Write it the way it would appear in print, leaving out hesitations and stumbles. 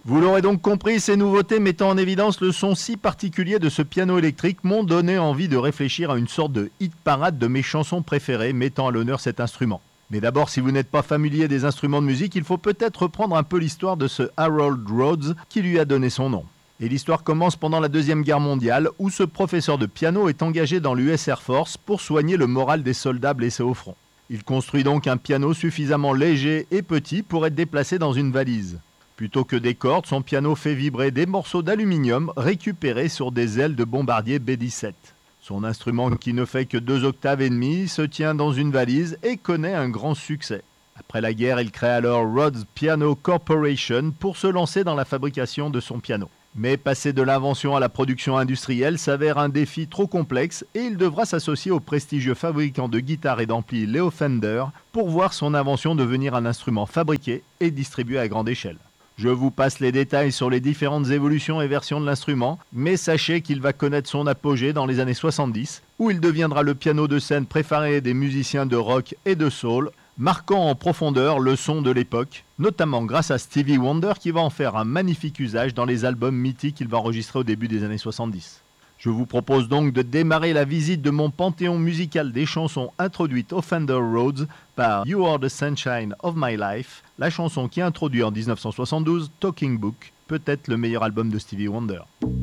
Vous l'aurez donc compris, ces nouveautés mettant en évidence le son si particulier de ce piano électrique m'ont donné envie de réfléchir à une sorte de hit parade de mes chansons préférées mettant à l'honneur cet instrument. Mais d'abord, si vous n'êtes pas familier des instruments de musique, il faut peut-être reprendre un peu l'histoire de ce Harold Rhodes qui lui a donné son nom. Et l'histoire commence pendant la Deuxième Guerre mondiale où ce professeur de piano est engagé dans l'US Air Force pour soigner le moral des soldats blessés au front. Il construit donc un piano suffisamment léger et petit pour être déplacé dans une valise. Plutôt que des cordes, son piano fait vibrer des morceaux d'aluminium récupérés sur des ailes de bombardier B-17. Son instrument, qui ne fait que 2 octaves et demie, se tient dans une valise et connaît un grand succès. Après la guerre, il crée alors Rhodes Piano Corporation pour se lancer dans la fabrication de son piano. Mais passer de l'invention à la production industrielle s'avère un défi trop complexe et il devra s'associer au prestigieux fabricant de guitares et d'amplis Leo Fender pour voir son invention devenir un instrument fabriqué et distribué à grande échelle. Je vous passe les détails sur les différentes évolutions et versions de l'instrument, mais sachez qu'il va connaître son apogée dans les années 70, où il deviendra le piano de scène préféré des musiciens de rock et de soul, marquant en profondeur le son de l'époque, notamment grâce à Stevie Wonder qui va en faire un magnifique usage dans les albums mythiques qu'il va enregistrer au début des années 70. Je vous propose donc de démarrer la visite de mon panthéon musical des chansons introduites au Fender Rhodes par You Are the Sunshine of My Life, la chanson qui introduit en 1972 Talking Book, peut-être le meilleur album de Stevie Wonder.